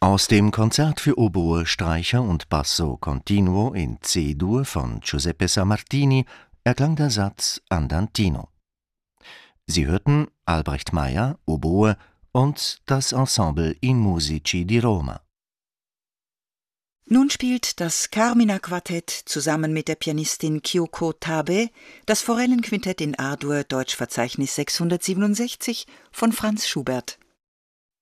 Aus dem Konzert für Oboe, Streicher und Basso Continuo in C-Dur von Giuseppe Sammartini erklang der Satz Andantino. Sie hörten Albrecht Meyer, Oboe und das Ensemble I Musici di Roma. Nun spielt das Carmina-Quartett zusammen mit der Pianistin Kyoko Tabe das Forellenquintett in A-Dur, Deutschverzeichnis 667 von Franz Schubert.